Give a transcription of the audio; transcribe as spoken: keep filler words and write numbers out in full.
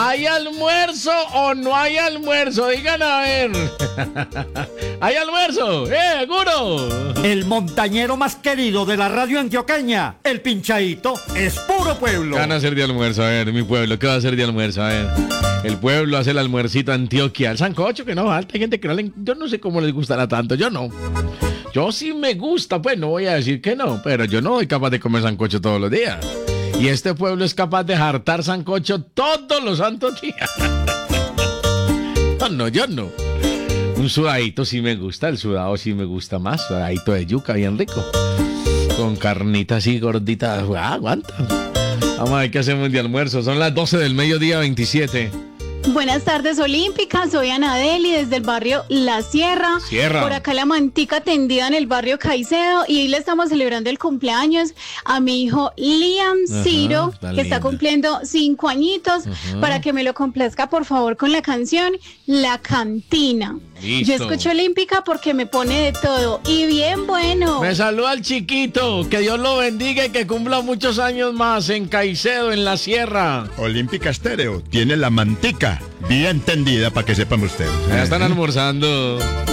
¿hay almuerzo o no hay almuerzo? Digan a ver. ¿Hay almuerzo? ¡Eh, seguro! El montañero más querido de la radio antioqueña, el Pinchadito, es puro pueblo. ¿Qué van a hacer de almuerzo? A ver, mi pueblo, ¿qué va a hacer de almuerzo? A ver. El pueblo hace el almuercito Antioquia. El sancocho, que no falta. Hay gente que no le... Yo no sé cómo les gustará tanto. Yo no. Yo sí me gusta. Pues no voy a decir que no. Pero yo no soy capaz de comer sancocho todos los días. Y este pueblo es capaz de jartar sancocho todos los santos días. No, no, yo no. Un sudadito sí me gusta. El sudado sí me gusta más. Sudadito de yuca, bien rico. Con carnita así gordita. Ah, aguanta. Vamos a ver qué hacemos de almuerzo. Son las doce del mediodía, veintisiete. Buenas tardes, Olímpica. Soy Anadeli desde el barrio La Sierra. Sierra. Por acá la mantica tendida en el barrio Caicedo. Y hoy le estamos celebrando el cumpleaños a mi hijo Liam Ajá, Ciro, está que está linda. cumpliendo cinco añitos. Ajá. Para que me lo complazca, por favor, con la canción La Cantina. Listo. Yo escucho Olímpica porque me pone de todo. Y bien bueno. Me saluda al chiquito. Que Dios lo bendiga y que cumpla muchos años más en Caicedo, en la Sierra. Olímpica Estéreo tiene la mantica bien tendida para que sepan ustedes. Ya están almorzando.